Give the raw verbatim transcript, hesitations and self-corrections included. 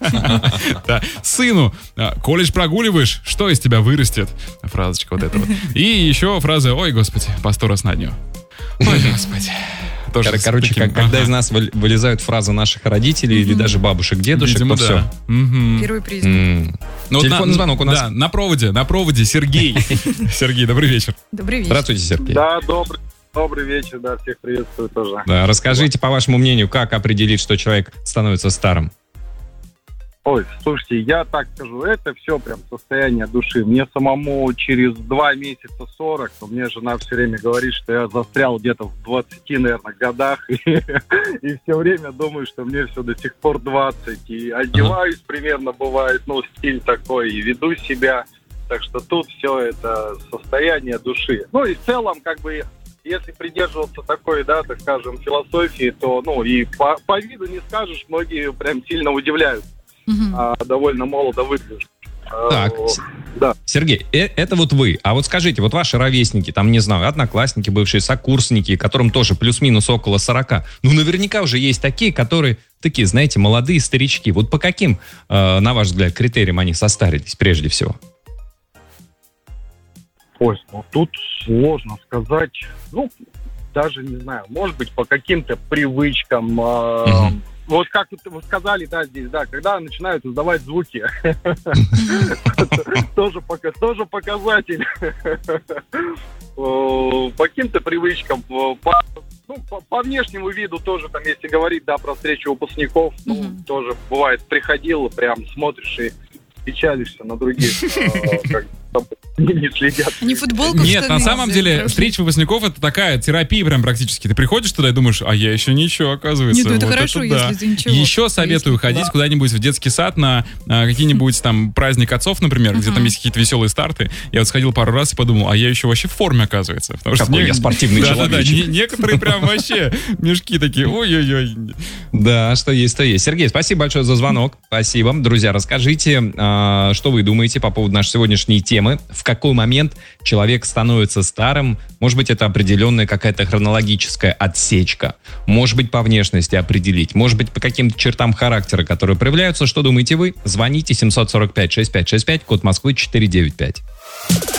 Да. Сыну, колледж прогуливаешь, что из тебя вырастет? Фразочка вот эта вот. И еще фраза: ой, господи, по сто раз на дню. Ой, господи. Тоже Кор- Короче, таким, как, когда ага. из нас вы- вылезают фразы наших родителей или даже бабушек, дедушек, Видимо, то да. все. Мгм. Первый признак. М. Ну, вот Телефонный на- звонок у нас. Да, на проводе, на проводе Сергей. Сергей, добрый вечер. Добрый вечер. Здравствуйте, Сергей. Да, добрый, добрый вечер, да, всех приветствую тоже. Да, расскажите, по вашему мнению, как определить, что человек становится старым? Ой, слушайте, я так скажу, это все прям состояние души. Мне самому через два месяца сорок, у меня жена все время говорит, что я застрял где-то в двадцати, наверное, годах, и, и все время думаю, что мне все до сих пор двадцать, и одеваюсь примерно, бывает, ну, стиль такой, и веду себя, так что тут все это состояние души. Ну и в целом, как бы, если придерживаться такой, да, так скажем, философии, то, ну, и по, по виду не скажешь, многие прям сильно удивляются. Мгм. А, довольно молодо выглядишь. Так, А, С- да. Сергей, э- это вот вы. А вот скажите, вот ваши ровесники, там, не знаю, одноклассники, бывшие сокурсники, которым тоже плюс-минус около сорока, ну, наверняка уже есть такие, которые такие, знаете, молодые старички. Вот по каким, э, на ваш взгляд, критериям они состарились прежде всего? Ой, ну тут сложно сказать. Ну, даже не знаю, может быть, по каким-то привычкам. а, Мгм. Вот как вот вы сказали, да, здесь, да, когда начинают издавать звуки, тоже пока- тоже показатель. О, По каким-то привычкам, по ну, по, по внешнему виду тоже, там, если говорить, да, про встречу выпускников, ну, Мгм. тоже бывает, приходил, прям смотришь и печалишься на других, а, как там не следят. Не футболку в Нет, штаны на самом взять деле, просто. встреча выпускников — это такая терапия прям практически. Ты приходишь туда и думаешь, а я еще ничего, оказывается. Нет, ну это Вот хорошо, да. если ты ничего. Еще А советую если- ходить да. куда-нибудь в детский сад на а, какие-нибудь там праздник отцов, например, где там Мгм. есть какие-то веселые старты. Я вот сходил пару раз и подумал, а я еще вообще в форме, оказывается. Потому что Какой не- я спортивный Да, да, да, человечек. не- некоторые прям вообще мешки такие, ой-ой-ой. Да, что есть, то есть. Сергей, спасибо большое за звонок. Спасибо. Друзья, расскажите, а, что вы думаете по поводу нашей сегодняшней темы. В какой момент человек становится старым? Может быть, это определенная какая-то хронологическая отсечка. Может быть, по внешности определить. Может быть, по каким-то чертам характера, которые проявляются. Что думаете вы? Звоните семь сорок пять шестьдесят пять шестьдесят пять, код Москвы четыреста девяносто пять.